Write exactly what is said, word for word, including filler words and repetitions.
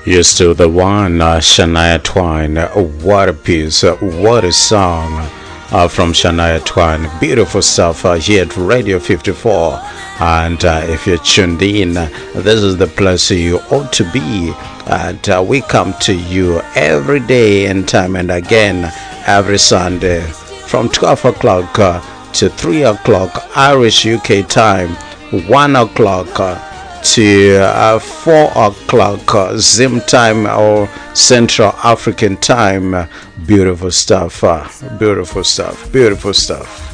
You're still the one, uh, Shania Twain. Uh, What a piece, uh, what a song uh, from Shania Twain. Beautiful stuff uh, here at Radio fifty-four. And uh, if you're tuned in, uh, this is the place you ought to be. And uh, we come to you every day and time and again, every Sunday from twelve o'clock uh, to three o'clock Irish U K time, one o'clock. Uh, to uh, four o'clock uh, Zim time or Central African time. Uh, beautiful stuff, uh, beautiful stuff, beautiful stuff.